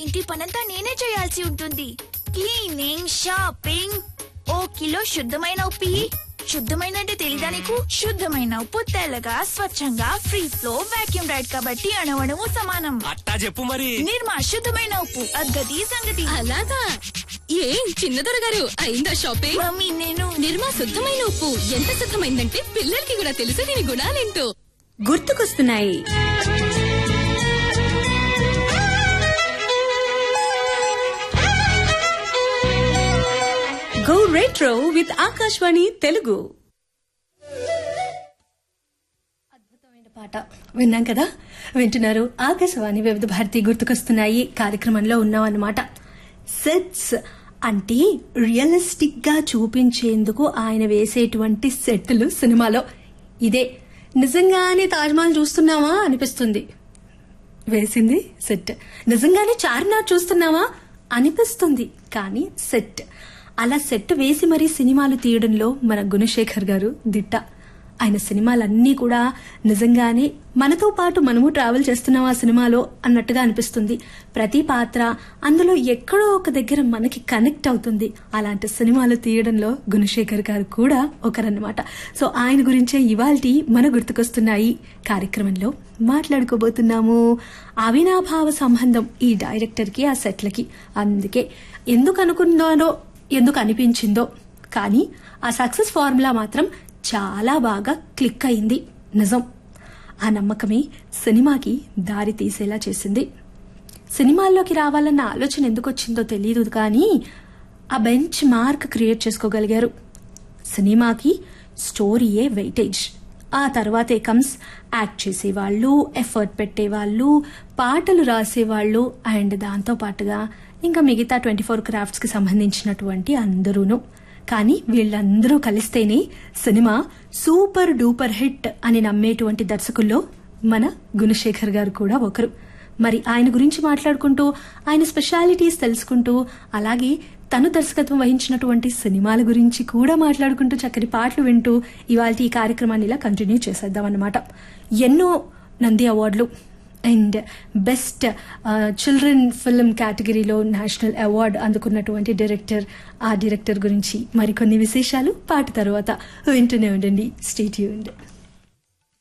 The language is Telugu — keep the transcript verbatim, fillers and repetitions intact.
ఇంటి పనంతా నేనే చేయాల్సి ఉంటుంది. Cleaning, shopping. ఓ కిలో శుద్ధమైన ఉప్పు ఇయ్యి. శుద్ధమైన అంటే తెలీదా నీకు? శుద్ధమైన ఉప్పు తెల్లగా స్వచ్ఛంగా ఫ్రీ ఫ్లో వాక్యూమ్ రైడ్ కాబట్టి అణువణువు సమానం. అట్టా చెప్పు మరి. నిర్మా శుద్ధమైన ఉప్పు అద్గతి సంగతి. అలాగా ఏం చిన్నదొర గారు అయిందా షాపింగ్? మమ్మీ నేను నిర్మా శుద్ధమైన ఉప్పు ఎంత శుద్ధమైందంటే పిల్లలకి కూడా తెలుసు దీని గుణాలేంటో. గుర్తుకొస్తున్నాయి. Go retro with Akashvani Telugu. అద్భుతమైన పాట విన్నాం కదా. వింటున్నారు ఆకాశవాణి వివిధ భారతి గుర్తుకొస్తున్నాయి కార్యక్రమంలో ఉన్నాం అన్నమాట. సెట్స్ అంటే రియలిస్టిక్ గా చూపించేందుకు ఆయన వేసేటువంటి సెట్లు సినిమాలో. ఇదే నిజంగానే తాజ్మహల్ చూస్తున్నావా అనిపిస్తుంది వేసింది సెట్. నిజంగానే చార్మినార్ చూస్తున్నావా అనిపిస్తుంది కానీ సెట్. అలా సెట్ వేసి మరీ సినిమాలు తీయడంలో మన గుణశేఖర్ గారు దిట్ట. ఆయన సినిమాలన్నీ కూడా నిజంగానే మనతో పాటు మనము ట్రావెల్ చేస్తున్నాం ఆ సినిమాలో అన్నట్టుగా అనిపిస్తుంది. ప్రతి పాత్ర అందులో ఎక్కడో ఒక దగ్గర మనకి కనెక్ట్ అవుతుంది. అలాంటి సినిమాలు తీయడంలో గుణశేఖర్ గారు కూడా ఒకరన్నమాట. సో ఆయన గురించే ఇవాల్టి మన గుర్తుకొస్తున్నాయి కార్యక్రమంలో మాట్లాడుకోబోతున్నాము. అవినాభావ సంబంధం ఈ డైరెక్టర్ కి ఆ సెట్లకి. అందుకే ఎందుకు అనుకున్నానో ఎందుకు అనిపించిందో కానీ ఆ సక్సెస్ ఫార్ములా మాత్రం చాలా బాగా క్లిక్ అయింది. నిజం. ఆ నమ్మకమే సినిమాకి దారి తీసేలా చేసింది. సినిమాల్లోకి రావాలన్న ఆలోచన ఎందుకు వచ్చిందో తెలియదు కానీ ఆ బెంచ్ మార్క్ క్రియేట్ చేసుకోగలిగారు. సినిమాకి స్టోరీయే వెయిటేజ్. ఆ తర్వాతే కమ్స్ యాక్ట్ చేసేవాళ్ళు, ఎఫర్ట్ పెట్టేవాళ్ళు, పాటలు రాసేవాళ్ళు అండ్ దాంతో పాటుగా ఇంకా మిగతా ట్వంటీ ఫోర్ క్రాఫ్ట్స్ కి సంబంధించినటువంటి అందరూను. కానీ వీళ్ళందరూ కలిస్తేనే సినిమా సూపర్ డూపర్ హిట్ అని నమ్మేటువంటి దర్శకుల్లో మన గుణశేఖర్ గారు కూడా ఒకరు. మరి ఆయన గురించి మాట్లాడుకుంటూ ఆయన స్పెషాలిటీస్ తెలుసుకుంటూ అలాగే తను దర్శకత్వం వహించినటువంటి సినిమాల గురించి కూడా మాట్లాడుకుంటూ చక్కని పాటలు వింటూ ఇవాళ ఈ కార్యక్రమాన్ని ఇలా కంటిన్యూ చేసేద్దాం అన్నమాట. ఎన్నో నంది అవార్డులు అండ్ బెస్ట్ చిల్డ్రన్ ఫిల్మ్ కేటగిరీలో నేషనల్ అవార్డు అందుకున్నటువంటి డైరెక్టర్. ఆ డైరెక్టర్ గురించి మరికొన్ని విశేషాలు పాట తర్వాత వింటూనే ఉండండి. Stay tuned.